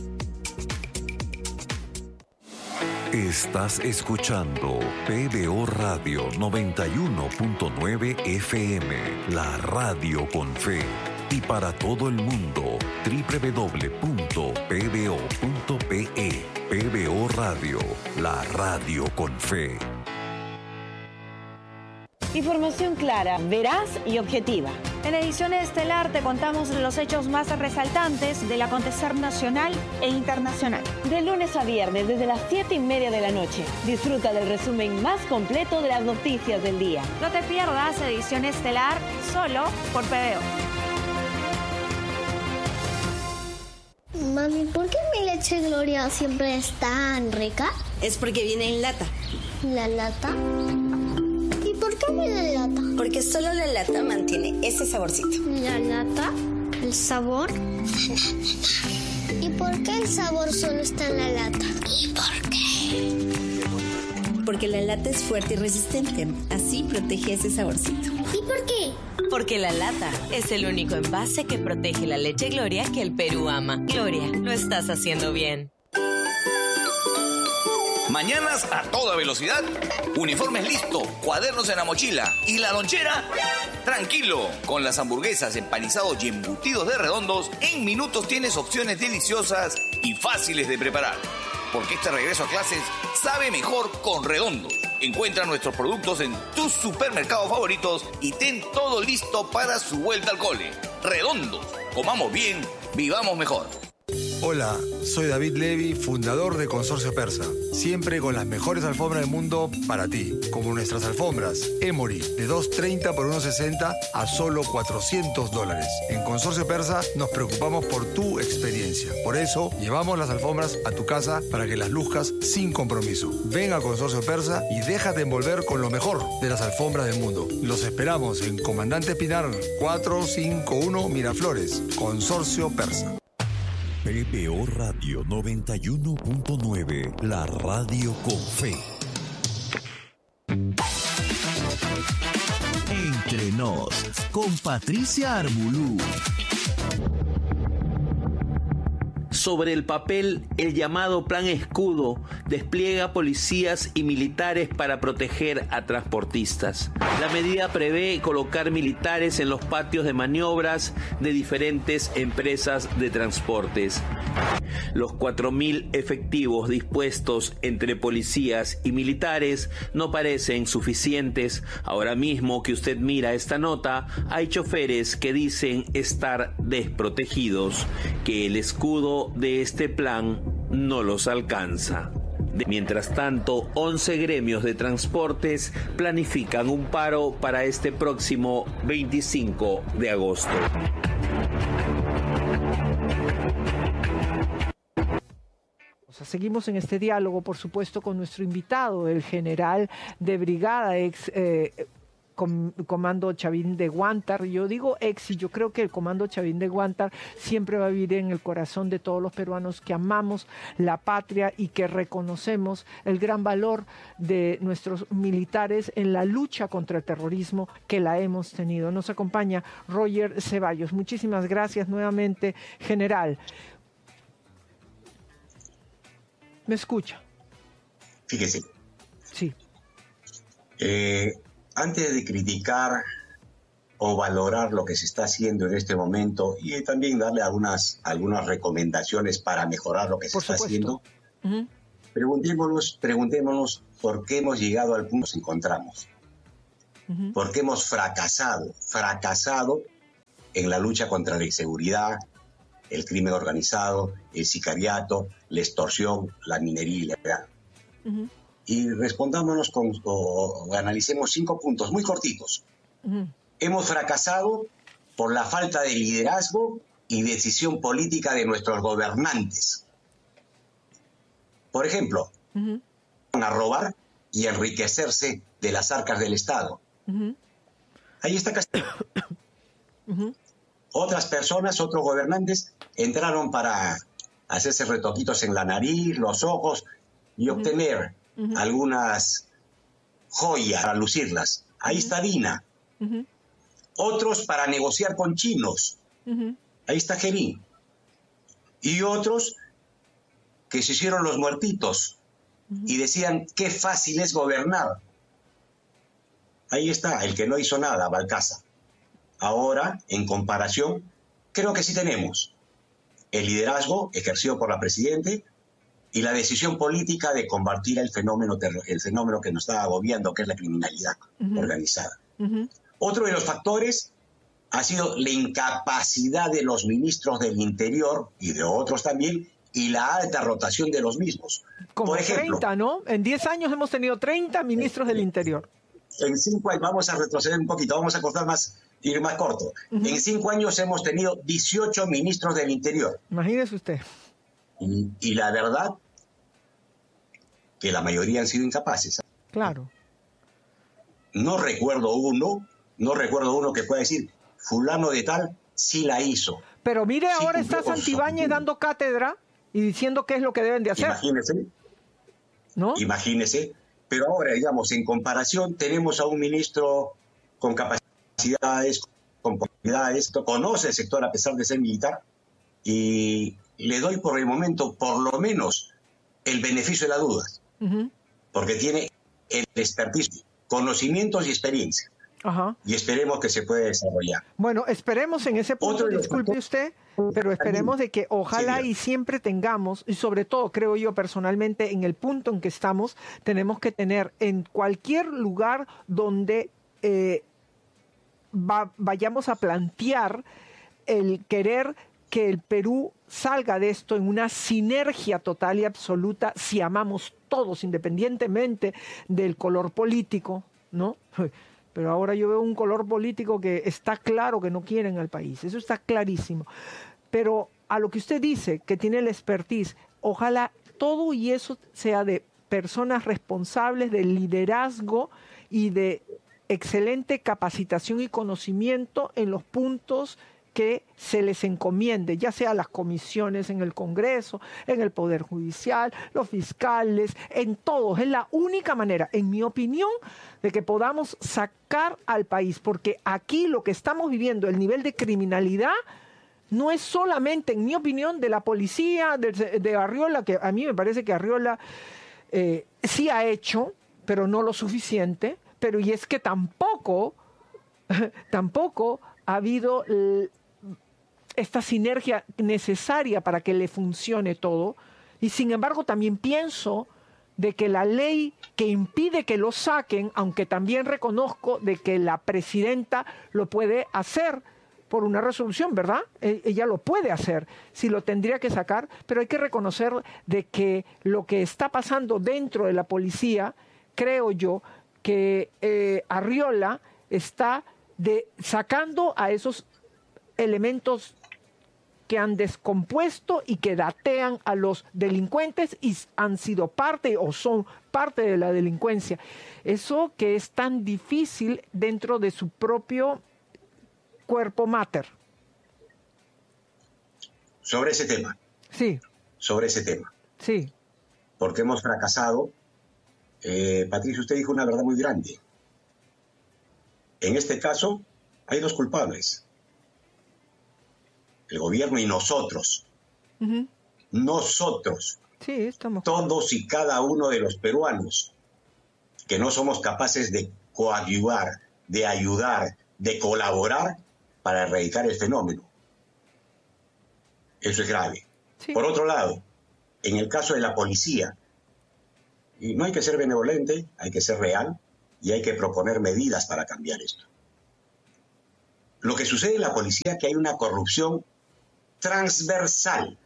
[SPEAKER 1] Estás escuchando P B O Radio noventa y uno punto nueve F M, la radio con fe. Y para todo el mundo, doble u doble u doble u punto p b o punto p e. P B O Radio, la radio con fe.
[SPEAKER 21] Información clara, veraz y objetiva.
[SPEAKER 2] En edición estelar te contamos los hechos más resaltantes del acontecer nacional e internacional.
[SPEAKER 21] De lunes a viernes, desde las siete y media de la noche, disfruta del resumen más completo de las noticias del día.
[SPEAKER 2] No te pierdas edición estelar solo por P B O.
[SPEAKER 22] Mami, ¿por qué mi leche Gloria siempre es tan rica?
[SPEAKER 23] Es porque viene en lata.
[SPEAKER 22] ¿La lata? ¿Y por qué viene en lata?
[SPEAKER 23] Porque solo la lata mantiene ese saborcito.
[SPEAKER 22] ¿La lata? ¿El sabor? ¿Y por qué el sabor solo está en la lata? ¿Y por qué?
[SPEAKER 23] Porque la lata es fuerte y resistente. Así protege ese saborcito.
[SPEAKER 22] ¿Y por qué?
[SPEAKER 23] Porque la lata es el único envase que protege la leche Gloria que el Perú ama. Gloria, lo estás haciendo bien.
[SPEAKER 24] Mañanas a toda velocidad, uniformes listo, cuadernos en la mochila y la lonchera. Tranquilo, con las hamburguesas, empanizados y embutidos de Redondos, en minutos tienes opciones deliciosas y fáciles de preparar. Porque este regreso a clases sabe mejor con Redondos. Encuentra nuestros productos en tus supermercados favoritos y ten todo listo para su vuelta al cole. Redondos, comamos bien, vivamos mejor.
[SPEAKER 25] Hola, soy David Levy, fundador de Consorcio Persa. Siempre con las mejores alfombras del mundo para ti. Como nuestras alfombras Emory de dos treinta por uno sesenta a solo cuatrocientos dólares. En Consorcio Persa nos preocupamos por tu experiencia. Por eso llevamos las alfombras a tu casa para que las luzcas sin compromiso. Ven a Consorcio Persa y déjate envolver con lo mejor de las alfombras del mundo. Los esperamos en Comandante Pinar cuatrocientos cincuenta y uno Miraflores. Consorcio Persa.
[SPEAKER 1] P B O Radio noventa y uno punto nueve, la radio con fe.
[SPEAKER 10] Entre nos, con Patricia Arbulú.
[SPEAKER 11] Sobre el papel, el llamado Plan Escudo despliega policías y militares para proteger a transportistas. La medida prevé colocar militares en los patios de maniobras de diferentes empresas de transportes. Los cuatro mil efectivos dispuestos entre policías y militares no parecen suficientes. Ahora mismo que usted mira esta nota, hay choferes que dicen estar desprotegidos, que el escudo de este plan no los alcanza. Mientras tanto, once gremios de transportes planifican un paro para este próximo veinticinco de agosto.
[SPEAKER 14] Seguimos en este diálogo, por supuesto, con nuestro invitado, el general de brigada, ex eh, com, Comando Chavín de Guántar. Yo digo ex y yo creo que el Comando Chavín de Guántar siempre va a vivir en el corazón de todos los peruanos que amamos la patria y que reconocemos el gran valor de nuestros militares en la lucha contra el terrorismo que la hemos tenido. Nos acompaña Roger Ceballos. Muchísimas gracias nuevamente, general. ¿Me escucha?
[SPEAKER 15] Fíjese.
[SPEAKER 14] Sí.
[SPEAKER 15] Eh, antes de criticar o valorar lo que se está haciendo en este momento y también darle algunas, algunas recomendaciones para mejorar lo que se Por está supuesto. haciendo, uh-huh. preguntémonos, preguntémonos por qué hemos llegado al punto que nos encontramos. Uh-huh. ¿Por qué hemos fracasado? Fracasado en la lucha contra la inseguridad, el crimen organizado, el sicariato, la extorsión, la minería ilegal. Uh-huh. Y respondámonos con, o, o analicemos cinco puntos muy cortitos. Uh-huh. Hemos fracasado por la falta de liderazgo y decisión política de nuestros gobernantes. Por ejemplo, uh-huh. van a robar y enriquecerse de las arcas del Estado. Uh-huh. Ahí está Castillo. Uh-huh. Otras personas, otros gobernantes, entraron para hacerse retoquitos en la nariz, los ojos y uh-huh. obtener uh-huh. algunas joyas para lucirlas. Ahí uh-huh. está Dina. Uh-huh. Otros para negociar con chinos. Uh-huh. Ahí está Gerín. Y otros que se hicieron los muertitos uh-huh. y decían qué fácil es gobernar. Ahí está, el que no hizo nada, Balcázar. Ahora, en comparación, creo que sí tenemos el liderazgo ejercido por la Presidenta y la decisión política de combatir el fenómeno, el fenómeno que nos está agobiando, que es la criminalidad uh-huh. organizada. Uh-huh. Otro de los factores ha sido la incapacidad de los ministros del Interior y de otros también, y la alta rotación de los mismos.
[SPEAKER 14] Como
[SPEAKER 15] Por ejemplo,
[SPEAKER 14] treinta, ¿no? En diez años hemos tenido treinta ministros del Interior.
[SPEAKER 15] En cinco años, vamos a retroceder un poquito, vamos a cortar más, ir más corto. Uh-huh. En cinco años hemos tenido dieciocho ministros del Interior.
[SPEAKER 14] Imagínese usted.
[SPEAKER 15] Y, y la verdad, que la mayoría han sido incapaces.
[SPEAKER 14] Claro.
[SPEAKER 15] No recuerdo uno, no recuerdo uno que pueda decir, fulano de tal, sí la hizo.
[SPEAKER 14] Pero mire,
[SPEAKER 15] sí
[SPEAKER 14] ahora está Santibáñez dando cátedra y diciendo qué es lo que deben de hacer.
[SPEAKER 15] Imagínese.
[SPEAKER 14] ¿No?
[SPEAKER 15] Imagínese. Pero ahora, digamos, en comparación, tenemos a un ministro con capacidades, con posibilidades, conoce el sector a pesar de ser militar, y le doy por el momento, por lo menos, el beneficio de la duda, uh-huh. porque tiene el expertise, conocimientos y experiencia.
[SPEAKER 14] Ajá.
[SPEAKER 15] Y esperemos que se pueda desarrollar.
[SPEAKER 14] Bueno, esperemos en ese punto,
[SPEAKER 15] Otro
[SPEAKER 14] disculpe usted, pero esperemos de que ojalá
[SPEAKER 15] sí,
[SPEAKER 14] y siempre tengamos, y sobre todo creo yo personalmente en el punto en que estamos, tenemos que tener en cualquier lugar donde eh, va, vayamos a plantear el querer que el Perú salga de esto en una sinergia total y absoluta, si amamos todos, independientemente del color político, ¿no? Pero ahora yo veo un color político que está claro que no quieren al país, eso está clarísimo. Pero a lo que usted dice, que tiene la expertise, ojalá todo y eso sea de personas responsables, de liderazgo y de excelente capacitación y conocimiento en los puntos que se les encomiende, ya sea las comisiones en el Congreso, en el Poder Judicial, los fiscales, en todos. Es la única manera, en mi opinión, de que podamos sacar al país, porque aquí lo que estamos viviendo, el nivel de criminalidad, no es solamente, en mi opinión, de la policía, de, de Arriola, que a mí me parece que Arriola eh, sí ha hecho, pero no lo suficiente, pero y es que tampoco, tampoco ha habido el, esta sinergia necesaria para que le funcione todo, y sin embargo también pienso de que la ley que impide que lo saquen, aunque también reconozco de que la presidenta lo puede hacer por una resolución, ¿verdad? Ella lo puede hacer, si lo tendría que sacar, pero hay que reconocer de que lo que está pasando dentro de la policía, creo yo, que eh, Arriola está de, sacando a esos elementos que han descompuesto y que datean a los delincuentes y han sido parte o son parte de la delincuencia. Eso que es tan difícil dentro de su propio cuerpo mater.
[SPEAKER 15] Sobre ese tema.
[SPEAKER 14] Sí.
[SPEAKER 15] Sobre ese tema.
[SPEAKER 14] Sí.
[SPEAKER 15] Porque hemos fracasado. Eh, Patricia, usted dijo una verdad muy grande. En este caso, hay dos culpables. El gobierno y nosotros. Uh-huh. Nosotros.
[SPEAKER 14] Sí, estamos.
[SPEAKER 15] Todos y cada uno de los peruanos que no somos capaces de coadyuvar, de ayudar, de colaborar para erradicar el fenómeno. Eso es grave. Sí. Por otro lado, en el caso de la policía, y no hay que ser benevolente, hay que ser real y hay que proponer medidas para cambiar esto. Lo que sucede en la policía es que hay una corrupción transversal,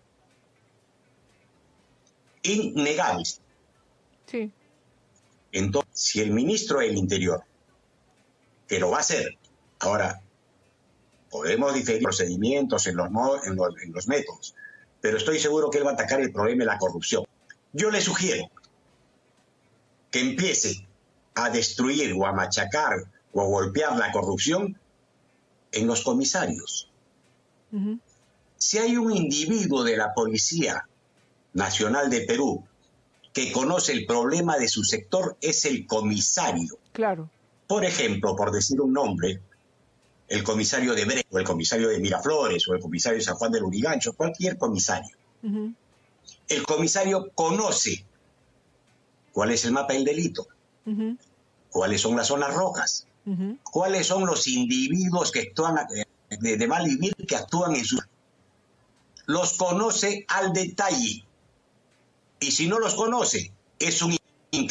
[SPEAKER 15] innegable.
[SPEAKER 14] Sí.
[SPEAKER 15] Entonces, si el ministro del Interior, que lo va a hacer, ahora podemos diferir procedimientos en los, en los, en los métodos, pero estoy seguro que él va a atacar el problema de la corrupción. Yo le sugiero que empiece a destruir o a machacar o a golpear la corrupción en los comisarios. Uh-huh. Si hay un individuo de la Policía Nacional de Perú que conoce el problema de su sector, es el comisario.
[SPEAKER 14] Claro.
[SPEAKER 15] Por ejemplo, por decir un nombre, el comisario de Brecht, o el comisario de Miraflores, o el comisario de San Juan del Lurigancho, cualquier comisario. Uh-huh. El comisario conoce cuál es el mapa del delito, uh-huh. cuáles son las zonas rojas, uh-huh. cuáles son los individuos que actúan de, de mal vivir que actúan en su... Los conoce al detalle. Y si no los conoce, es un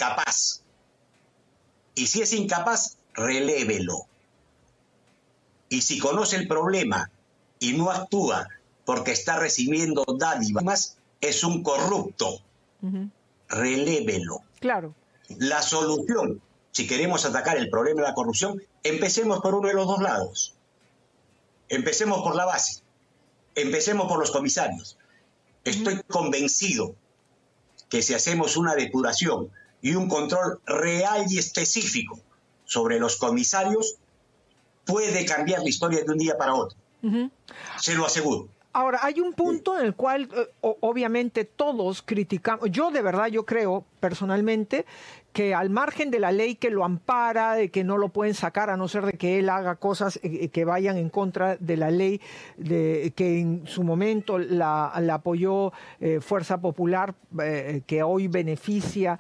[SPEAKER 15] incapaz. Y si es incapaz, relévelo. Y si conoce el problema y no actúa porque está recibiendo dádivas, es un corrupto. Uh-huh. Relévelo.
[SPEAKER 14] Claro.
[SPEAKER 15] La solución, si queremos atacar el problema de la corrupción, empecemos por uno de los dos lados. Empecemos por la base. Empecemos por los comisarios. Estoy uh-huh. convencido que si hacemos una depuración y un control real y específico sobre los comisarios, puede cambiar la historia de un día para otro. Uh-huh. Se lo aseguro.
[SPEAKER 14] Ahora, hay un punto en el cual eh, obviamente todos criticamos, yo de verdad, yo creo personalmente que al margen de la ley que lo ampara, de que no lo pueden sacar a no ser de que él haga cosas eh, que vayan en contra de la ley de, que en su momento la, la apoyó eh, Fuerza Popular, eh, que hoy beneficia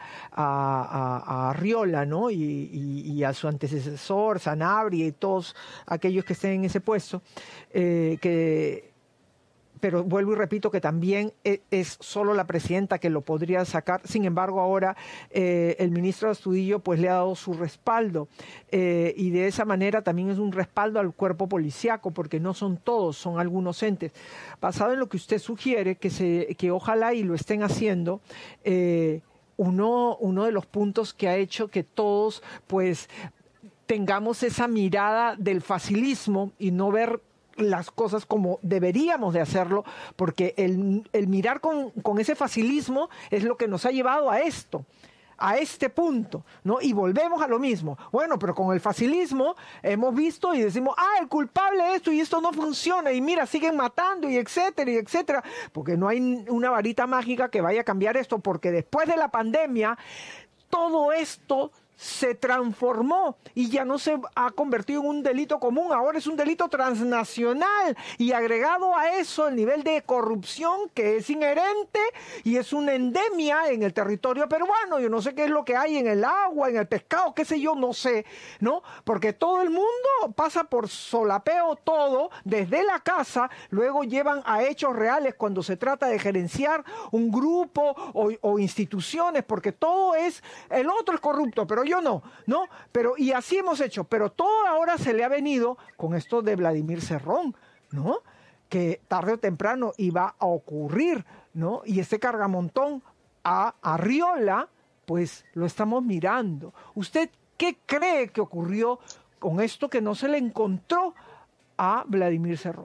[SPEAKER 14] a, a, a Arriola, ¿no? Y, y, y a su antecesor, Sanabria y todos aquellos que estén en ese puesto, eh, que... pero vuelvo y repito que también es solo la presidenta que lo podría sacar. Sin embargo, ahora eh, el ministro Astudillo pues le ha dado su respaldo eh, y de esa manera también es un respaldo al cuerpo policiaco, porque no son todos, son algunos entes. Basado en lo que usted sugiere, que, se, que ojalá y lo estén haciendo, eh, uno, uno de los puntos que ha hecho que todos pues tengamos esa mirada del facilismo y no ver las cosas como deberíamos de hacerlo, porque el, el mirar con, con ese facilismo es lo que nos ha llevado a esto, a este punto, ¿no? Y volvemos a lo mismo. Bueno, pero con el facilismo hemos visto y decimos, ah, el culpable de esto y esto no funciona, y mira, siguen matando y etcétera, y etcétera, porque no hay una varita mágica que vaya a cambiar esto, porque después de la pandemia, todo esto se transformó y ya no se ha convertido en un delito común, ahora es un delito transnacional, y agregado a eso el nivel de corrupción que es inherente y es una endemia en el territorio peruano. Yo no sé qué es lo que hay en el agua, en el pescado, qué sé yo, no sé, ¿no? Porque todo el mundo pasa por solapeo todo desde la casa, luego llevan a hechos reales cuando se trata de gerenciar un grupo o, o instituciones, porque todo es, el otro es corrupto, pero yo no, ¿no? Pero, y así hemos hecho, pero todo ahora se le ha venido con esto de Vladimir Cerrón, ¿no? Que tarde o temprano iba a ocurrir, ¿no? Y este cargamontón a Arriola, pues lo estamos mirando. ¿Usted qué cree que ocurrió con esto que no se le encontró a Vladimir Cerrón?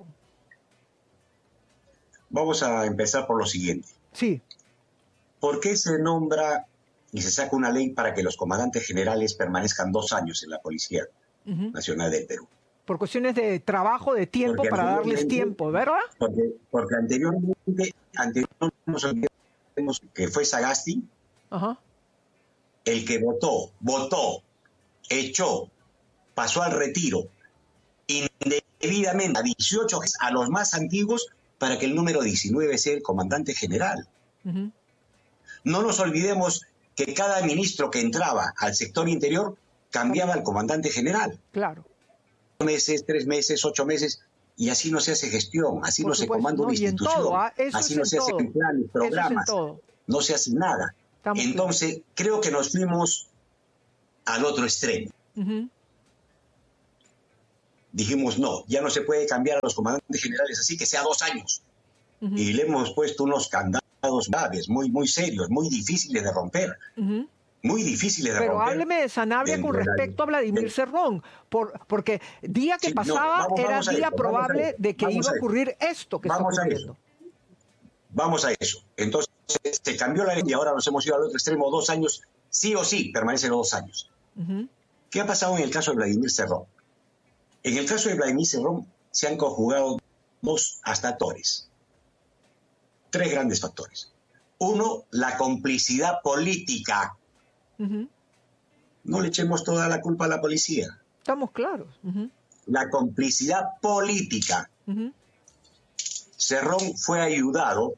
[SPEAKER 15] Vamos a empezar por lo siguiente.
[SPEAKER 14] Sí.
[SPEAKER 15] ¿Por qué se nombra y se saca una ley para que los comandantes generales permanezcan dos años en la Policía uh-huh. Nacional del Perú?
[SPEAKER 14] Por cuestiones de trabajo, de tiempo, porque para darles tiempo, ¿verdad?
[SPEAKER 15] Porque, porque anteriormente, anteriormente nos olvidemos que fue Sagasti uh-huh. el que votó, votó, echó, pasó al retiro indebidamente a dieciocho a los más antiguos para que el número diecinueve sea el comandante general. Uh-huh. No nos olvidemos que cada ministro que entraba al sector interior cambiaba al comandante general.
[SPEAKER 14] Claro.
[SPEAKER 15] Meses, tres meses, ocho meses, y así no se hace gestión, así
[SPEAKER 14] Por
[SPEAKER 15] no
[SPEAKER 14] supuesto,
[SPEAKER 15] se comanda una
[SPEAKER 14] no,
[SPEAKER 15] institución,
[SPEAKER 14] todo, ¿ah?
[SPEAKER 15] así no se
[SPEAKER 14] todo.
[SPEAKER 15] hacen planes, programas, no se hace nada.
[SPEAKER 14] Estamos
[SPEAKER 15] Entonces, claro. creo que nos fuimos al otro extremo. Uh-huh. Dijimos, no, ya no se puede cambiar a los comandantes generales así, que sea dos años. Uh-huh. Y le hemos puesto unos candados graves, muy, muy serios, muy difíciles de romper. Uh-huh. Muy difíciles de
[SPEAKER 14] Pero
[SPEAKER 15] romper.
[SPEAKER 14] Pero hábleme de Sanabria con respecto a Vladimir Cerrón, por, porque día que sí, pasaba no, vamos, era vamos día eso, probable de que iba a ocurrir esto que
[SPEAKER 15] vamos
[SPEAKER 14] está ocurriendo.
[SPEAKER 15] A eso. Vamos a eso. Entonces, se cambió la ley y ahora nos hemos ido al otro extremo, dos años, sí o sí, permanecen los dos años. Uh-huh. ¿Qué ha pasado en el caso de Vladimir Cerrón? En el caso de Vladimir Cerrón se han conjugado dos hasta factores. Tres grandes factores. Uno, la complicidad política. Uh-huh. No le echemos toda la culpa a la policía.
[SPEAKER 14] Estamos claros. Uh-huh.
[SPEAKER 15] La complicidad política. Uh-huh. Cerrón fue ayudado,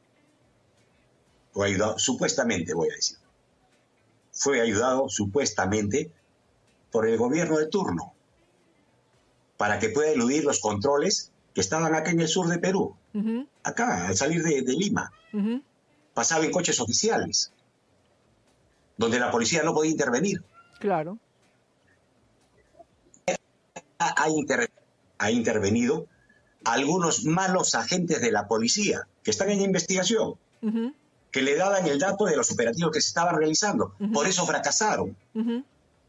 [SPEAKER 15] fue ayudado, supuestamente voy a decir, fue ayudado supuestamente por el gobierno de turno para que pueda eludir los controles que estaban acá en el sur de Perú. Uh-huh. Acá, al salir de, de Lima. Uh-huh. Pasaba en coches oficiales, donde la policía no podía intervenir.
[SPEAKER 14] Claro.
[SPEAKER 15] Hay intervención ha intervenido algunos malos agentes de la policía que están en investigación, uh-huh. que le daban el dato de los operativos que se estaban realizando. Uh-huh. Por eso fracasaron. Uh-huh.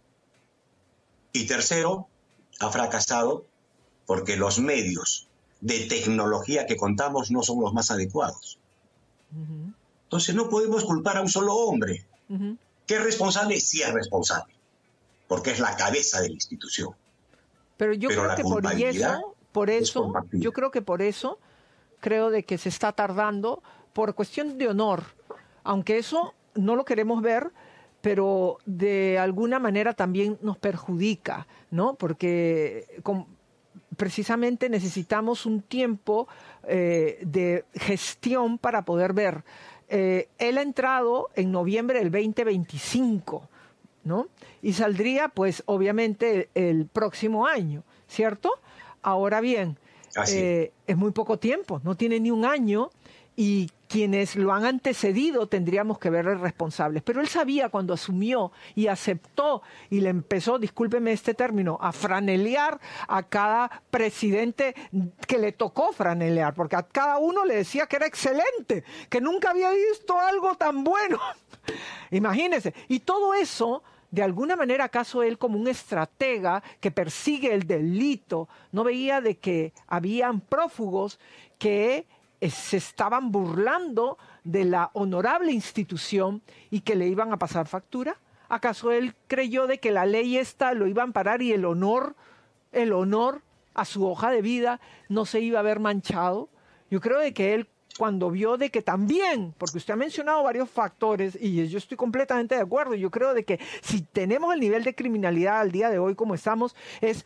[SPEAKER 15] Y tercero, ha fracasado porque los medios de tecnología que contamos no son los más adecuados. Uh-huh. Entonces no podemos culpar a un solo hombre. Uh-huh. ¿Que es responsable? Sí es responsable, porque es la cabeza de la institución.
[SPEAKER 14] Pero yo Pero creo que por eso, por eso, yo creo que por eso, creo de que se está tardando por cuestión de honor, aunque eso no lo queremos ver, pero de alguna manera también nos perjudica, ¿no? Porque con, precisamente necesitamos un tiempo eh, de gestión para poder ver. Eh, él ha entrado en noviembre del veinte veinticinco, ¿no? Y saldría, pues, obviamente, el, el próximo año, ¿cierto? Ahora bien, eh, es muy poco tiempo, no tiene ni un año, y quienes lo han antecedido tendríamos que verle responsables. Pero él sabía cuando asumió y aceptó y le empezó, discúlpeme este término, a franelear a cada presidente que le tocó franelear, porque a cada uno le decía que era excelente, que nunca había visto algo tan bueno. Imagínense. Y todo eso, de alguna manera, acaso él como un estratega que persigue el delito, no veía de que habían prófugos que se estaban burlando de la honorable institución y que le iban a pasar factura. ¿Acaso él creyó de que la ley esta lo iba a amparar y el honor, el honor a su hoja de vida no se iba a ver manchado? Yo creo de que él, cuando vio de que también, porque usted ha mencionado varios factores y yo estoy completamente de acuerdo, yo creo de que si tenemos el nivel de criminalidad al día de hoy como estamos, es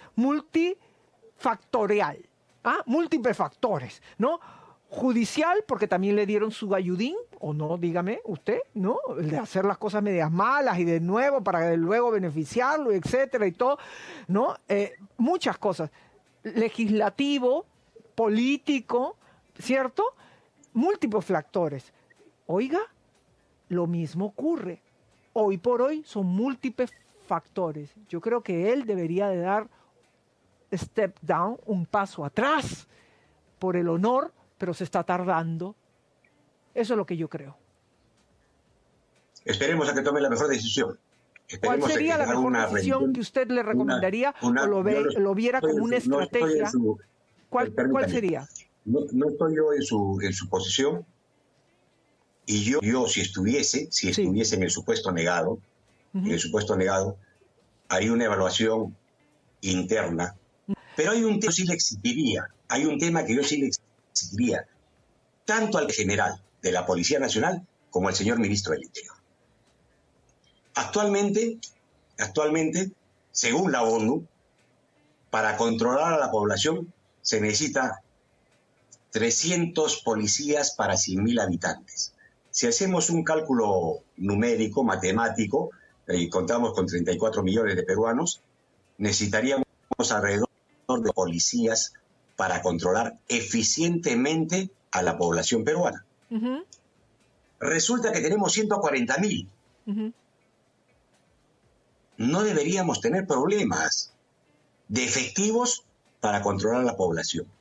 [SPEAKER 14] multifactorial, ¿ah? Múltiples factores, ¿no? Judicial, porque también le dieron su ayudín, o no, dígame usted, ¿no? El de hacer las cosas medias malas y de nuevo para luego beneficiarlo, etcétera, y todo, ¿no? Eh, muchas cosas. Legislativo, político, ¿cierto? Múltiples factores. Oiga, lo mismo ocurre. Hoy por hoy son múltiples factores. Yo creo que él debería de dar step down, un paso atrás, por el honor, pero se está tardando. Eso es lo que yo creo.
[SPEAKER 15] Esperemos a que tome la mejor decisión. Esperemos
[SPEAKER 14] ¿Cuál sería la mejor
[SPEAKER 15] una
[SPEAKER 14] decisión que usted le recomendaría una, una, o lo, ve, lo, lo viera como una su, estrategia? No su, ¿Cuál, ¿Cuál sería?
[SPEAKER 15] No, no estoy yo en su, en su posición, y yo, yo si estuviese, si estuviese sí. en el supuesto negado, uh-huh. en el supuesto negado, haría una evaluación interna. Uh-huh. Pero hay un tema que yo sí le exigiría, hay un tema que yo sí le exigiría, tanto al general de la Policía Nacional como al señor ministro del Interior. Actualmente, actualmente, según la ONU, para controlar a la población se necesita trescientos policías para cien mil habitantes. Si hacemos un cálculo numérico, matemático, y contamos con treinta y cuatro millones de peruanos, necesitaríamos alrededor de policías para controlar eficientemente a la población peruana. Uh-huh. Resulta que tenemos ciento cuarenta mil. Uh-huh. No deberíamos tener problemas de efectivos para controlar a la población.